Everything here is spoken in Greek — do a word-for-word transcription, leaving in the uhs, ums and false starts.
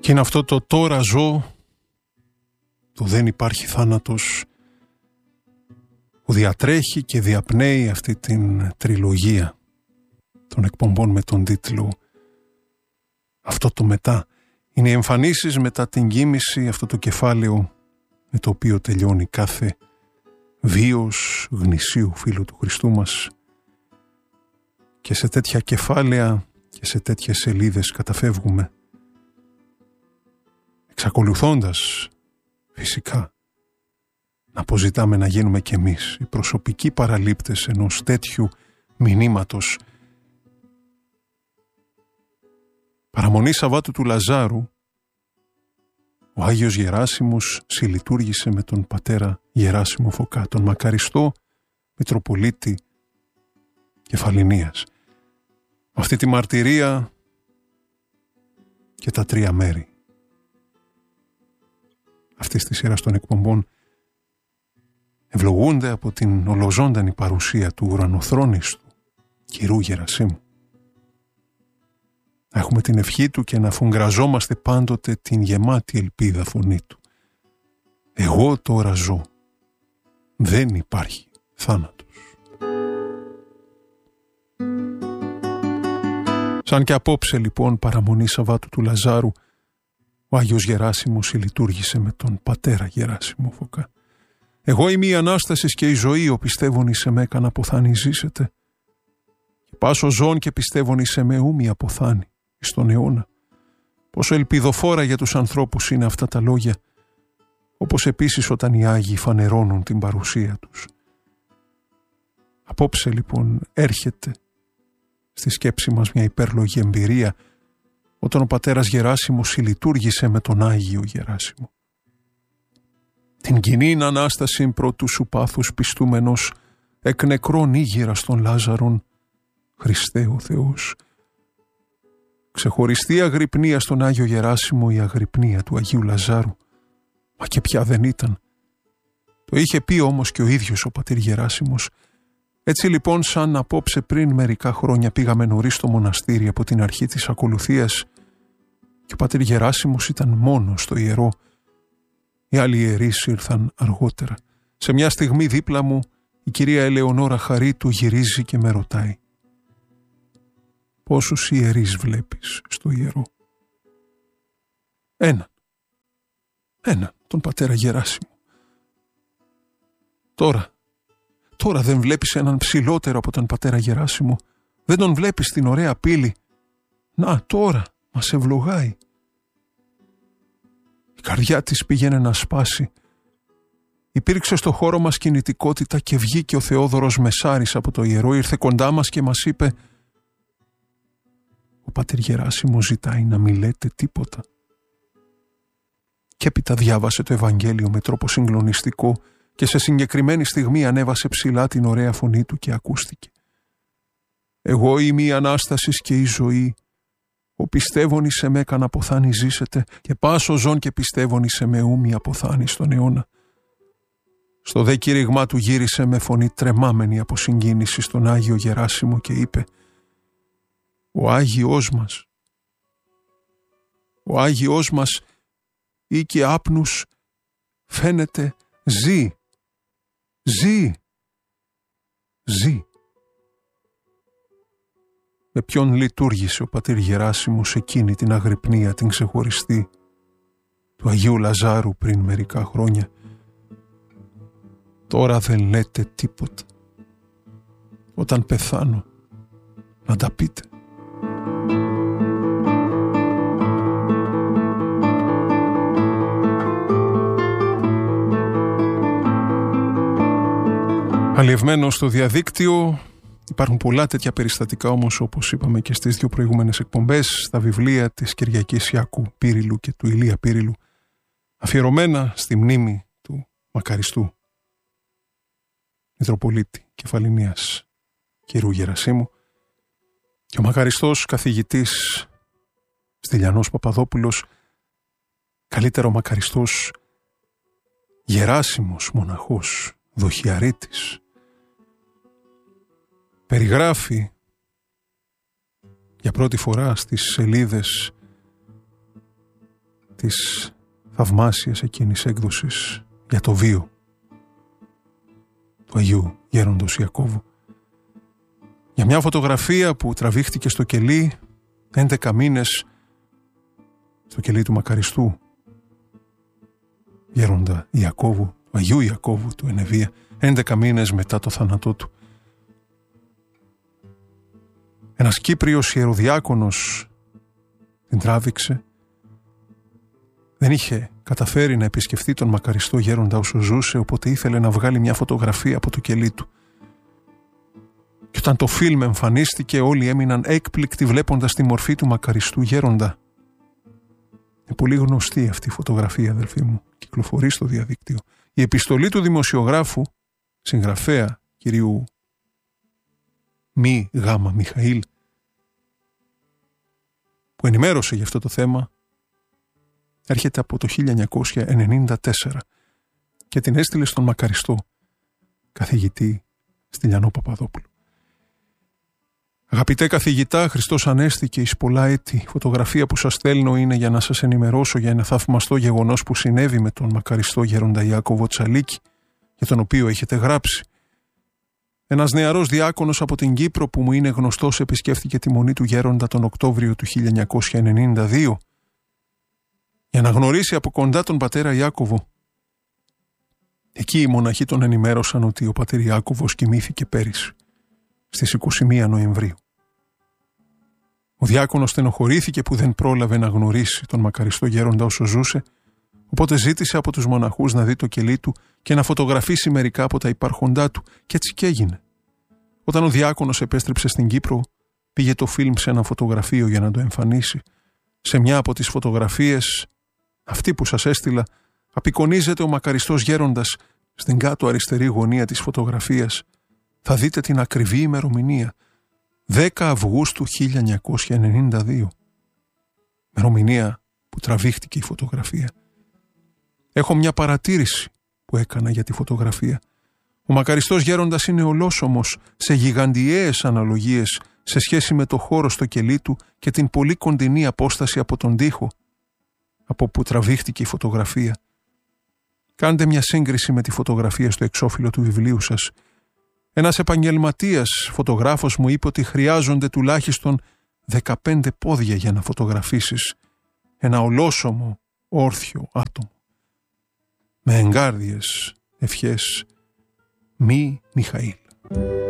Και είναι αυτό το τώρα ζω, το δεν υπάρχει θάνατος, που διατρέχει και διαπνέει αυτή την τριλογία των εκπομπών με τον τίτλο «Αυτό το μετά». Είναι οι εμφανίσεις μετά την κοίμηση, αυτό το κεφάλαιο με το οποίο τελειώνει κάθε βίος γνησίου φίλου του Χριστού μας, και σε τέτοια κεφάλαια και σε τέτοιες σελίδες καταφεύγουμε, εξακολουθώντας φυσικά να αποζητάμε να γίνουμε κι εμείς οι προσωπικοί παραλήπτες ενός τέτοιου μηνύματος. Παραμονή Σαββάτου του Λαζάρου, ο Άγιος Γεράσιμος συλλειτούργησε με τον πατέρα Γεράσιμο Φωκά, τον μακαριστό Μητροπολίτη Κεφαληνίας. Αυτή τη μαρτυρία και τα τρία μέρη αυτής της σειράς των εκπομπών ευλογούνται από την ολοζώντανη παρουσία του ουρανοθρόνιστου Κυρού Γερασίμου. Να έχουμε την ευχή του και να φουγκραζόμαστε πάντοτε την γεμάτη ελπίδα φωνή του. Εγώ τώρα ζω. Δεν υπάρχει θάνατος. Σαν και απόψε λοιπόν παραμονή Σαββάτου του Λαζάρου, ο Άγιος Γεράσιμος συλλειτούργησε με τον πατέρα Γεράσιμο Φωκά. Εγώ είμαι η Ανάστασης και η ζωή, ο πιστεύων εις εμέ καν αποθάνει ζήσετε. Και πάσο ζών και πιστεύων εις εμέ ούμοι αποθάνει εις τον αιώνα. Πόσο ελπιδοφόρα για τους ανθρώπους είναι αυτά τα λόγια, όπως επίσης όταν οι Άγιοι φανερώνουν την παρουσία τους. Απόψε λοιπόν έρχεται στη σκέψη μας μια υπέρλογη εμπειρία, όταν ο πατέρας Γεράσιμος συλλειτούργησε με τον Άγιο Γεράσιμο. Την κοινήν Ανάσταση πρώτου σου πάθους πιστούμενος, εκ νεκρών ήγηρας των Λάζαρων, Χριστέ ο Θεός. Ξεχωριστή αγρυπνία στον Άγιο Γεράσιμο η αγρυπνία του Αγίου Λαζάρου, μα και πια δεν ήταν. Το είχε πει όμως και ο ίδιος ο πατήρ Γεράσιμος. Έτσι λοιπόν, σαν απόψε πριν μερικά χρόνια πήγαμε νωρίς στο μοναστήρι από την αρχή της ακολουθίας και ο πατήρ Γεράσιμος ήταν μόνος στο ιερό, οι άλλοι ιερείς ήρθαν αργότερα. Σε μια στιγμή δίπλα μου η κυρία Ελεονόρα Χαρίτου γυρίζει και με ρωτάει: «Πόσους ιερείς βλέπεις στο ιερό?» «Έναν. Έναν, τον πατέρα Γεράσιμο». «Τώρα, τώρα δεν βλέπεις έναν ψηλότερο από τον πατέρα Γεράσιμο? Δεν τον βλέπεις στην ωραία πύλη? Να, τώρα μας ευλογάει». Η καρδιά της πήγαινε να σπάσει. Υπήρξε στο χώρο μας κινητικότητα και βγήκε ο Θεόδωρος Μεσάρης από το ιερό, ήρθε κοντά μας και μας είπε: «Ο πατήρ Γεράσιμος ζητάει να μην λέτε τίποτα». Και έπειτα διάβασε το Ευαγγέλιο με τρόπο συγκλονιστικό και σε συγκεκριμένη στιγμή ανέβασε ψηλά την ωραία φωνή του και ακούστηκε: «Εγώ είμαι η Ανάστασης και η ζωή. Ο πιστεύων εις εμέ καν αποθάνει ζήσετε, και πάσο ζών και πιστεύων εις εμέ ούμοι αποθάνει στον αιώνα». Στο δε κήρυγμά του γύρισε με φωνή τρεμάμενη από συγκίνηση στον Άγιο Γεράσιμο και είπε: «Ο Άγιος μας, ο Άγιος μας ή και άπνους φαίνεται ζει, ζει, ζει». Με ποιον λειτουργήσε ο πατήρ Γεράσιμος εκείνη την αγρυπνία την ξεχωριστή του Αγίου Λαζάρου πριν μερικά χρόνια? Τώρα δεν λέτε τίποτα. Όταν πεθάνω να τα πείτε. Αλλιευμένο στο διαδίκτυο. Υπάρχουν πολλά τέτοια περιστατικά όμως, όπως είπαμε και στις δύο προηγούμενες εκπομπές, στα βιβλία της Κυριακής Ιάκου Πύριλου και του Ηλία Πύριλου, αφιερωμένα στη μνήμη του μακαριστού Μητροπολίτη Κεφαληνίας Κυρού Γερασίμου. Και ο μακαριστός καθηγητής Στυλιανός Παπαδόπουλος, καλύτερο μακαριστός Γεράσιμος μοναχός, δοχιαρίτης, περιγράφει για πρώτη φορά στις σελίδες της θαυμάσιας εκείνης έκδοσης για το βίο του Αγίου Γέροντος Ιακώβου. Για μια φωτογραφία που τραβήχτηκε στο κελί έντεκα μήνες, στο κελί του μακαριστού Γέροντα Ιακώβου, του Αγίου Ιακώβου του Ενεβία, έντεκα μήνες μετά το θάνατό του. Ένας Κύπριος ιεροδιάκονος την τράβηξε. Δεν είχε καταφέρει να επισκεφθεί τον μακαριστό γέροντα όσο ζούσε, οπότε ήθελε να βγάλει μια φωτογραφία από το κελί του. Και όταν το φιλμ εμφανίστηκε, όλοι έμειναν έκπληκτοι βλέποντας τη μορφή του μακαριστού γέροντα. Είναι πολύ γνωστή αυτή η φωτογραφία, αδελφοί μου, κυκλοφορεί στο διαδίκτυο. Η επιστολή του δημοσιογράφου, συγγραφέα κυρίου Μη Γάμα Μιχαήλ, που ενημέρωσε για αυτό το θέμα, έρχεται από το χίλια εννιακόσια ενενήντα τέσσερα και την έστειλε στον μακαριστό καθηγητή Στυλιανό Παπαδόπουλο. Αγαπητέ καθηγητά, Χριστός Ανέστη και εις πολλά έτη, η φωτογραφία που σας στέλνω είναι για να σας ενημερώσω για ένα θαυμαστό γεγονός που συνέβη με τον μακαριστό γέροντα Ιάκωβο Τσαλίκη, για τον οποίο έχετε γράψει. Ένας νεαρός διάκονος από την Κύπρο που μου είναι γνωστός επισκέφθηκε τη μονή του γέροντα τον Οκτώβριο του χίλια εννιακόσια ενενήντα δύο για να γνωρίσει από κοντά τον πατέρα Ιάκωβο. Εκεί οι μοναχοί τον ενημέρωσαν ότι ο πατήρ Ιάκωβος κοιμήθηκε πέρυσι, στις είκοσι μία Νοεμβρίου. Ο διάκονος στενοχωρήθηκε που δεν πρόλαβε να γνωρίσει τον μακαριστό γέροντα όσο ζούσε, οπότε ζήτησε από τους μοναχούς να δει το κελί του και να φωτογραφίσει μερικά από τα υπάρχοντά του, και έτσι και έγινε. Όταν ο διάκονος επέστρεψε στην Κύπρο, πήγε το φιλμ σε ένα φωτογραφείο για να το εμφανίσει. Σε μια από τις φωτογραφίες, αυτή που σας έστειλα, απεικονίζεται ο μακαριστός γέροντας στην κάτω αριστερή γωνία της φωτογραφίας. Θα δείτε την ακριβή ημερομηνία, δέκα Αυγούστου χίλια εννιακόσια ενενήντα δύο. Ημερομηνία που τραβήχτηκε η φωτογραφία. Έχω μια παρατήρηση που έκανα για τη φωτογραφία. Ο μακαριστός γέροντας είναι ολόσωμος σε γιγαντιαίες αναλογίες σε σχέση με το χώρο στο κελί του και την πολύ κοντινή απόσταση από τον τοίχο από που τραβήχτηκε η φωτογραφία. Κάντε μια σύγκριση με τη φωτογραφία στο εξώφυλλο του βιβλίου σας. Ένας επαγγελματίας φωτογράφος μου είπε ότι χρειάζονται τουλάχιστον δεκαπέντε πόδια για να φωτογραφίσεις ένα ολόσωμο όρθιο άτομο. Με εγκάρδιες ευχές, Μη Μιχαήλ.